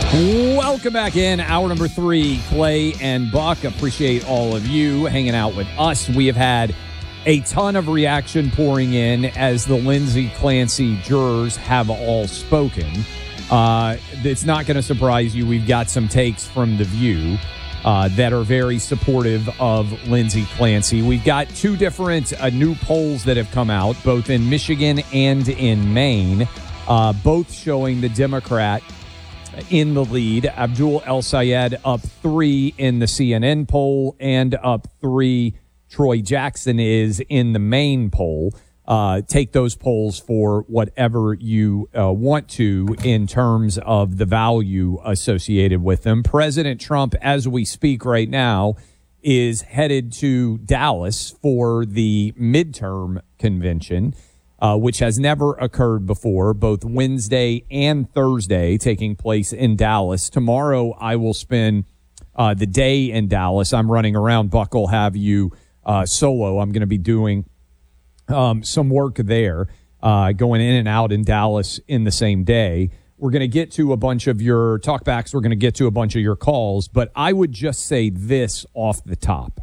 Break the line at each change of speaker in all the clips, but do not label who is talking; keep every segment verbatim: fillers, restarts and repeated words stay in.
Welcome back in. Hour number three, Clay and Buck. Appreciate all of you hanging out with us. We have had a ton of reaction pouring in as the Lindsay Clancy jurors have all spoken. Uh, it's not going to surprise you. We've got some takes from The View uh, that are very supportive of Lindsay Clancy. We've got two different uh, new polls that have come out, both in Michigan and in Maine, uh, both showing the Democrat in the lead. Abdul El-Sayed up three in the C N N poll, and up three Troy Jackson is in the Maine poll. Uh, take those polls for whatever you uh, want to in terms of the value associated with them. President Trump, as we speak right now, is headed to Dallas for the midterm convention, Uh, which has never occurred before, both Wednesday and Thursday taking place in Dallas. Tomorrow, I will spend uh, the day in Dallas. I'm running around. Buck will have you uh, solo. I'm going to be doing um, some work there, uh, going in and out in Dallas in the same day. We're going to get to a bunch of your talkbacks. We're going to get to a bunch of your calls. But I would just say this off the top.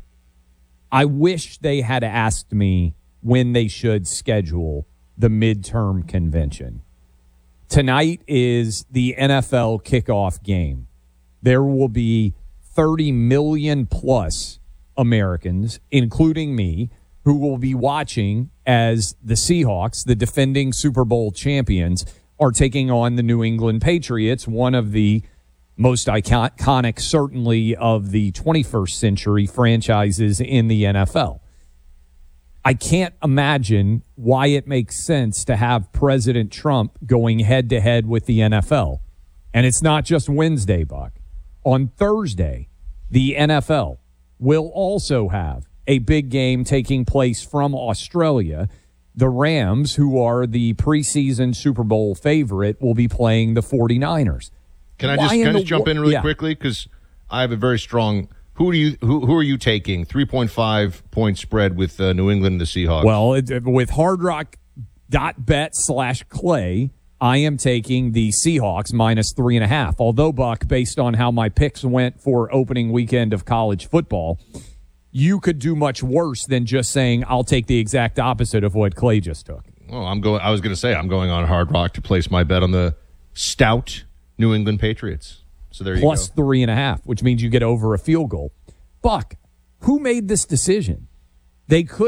I wish they had asked me when they should schedule the midterm convention. Tonight is the N F L kickoff game. There will be thirty million plus Americans, including me, who will be watching as the Seahawks, the defending Super Bowl champions, are taking on the New England Patriots, one of the most iconic, certainly, of the twenty-first century franchises in the N F L. I can't imagine why it makes sense to have President Trump going head-to-head with the N F L. And it's not just Wednesday, Buck. On Thursday, the N F L will also have a big game taking place from Australia. The Rams, who are the preseason Super Bowl favorite, will be playing the forty-niners.
Can I just, can I just jump in really yeah. quickly? Because I have a very strong... Who do you who who are you taking? three point five point spread with uh, New England and the Seahawks.
Well, it, with Hard Rock dot bet slash Clay, I am taking the Seahawks minus three and a half. Although, Buck, based on how my picks went for opening weekend of college football, you could do much worse than just saying I'll take the exact opposite of what Clay just took.
Well, I'm going. I was going to say I'm going on Hard Rock to place my bet on the stout New England Patriots. So there you
Plus
go.
three and a half, which means you get over a field goal. Buck, who made this decision? They could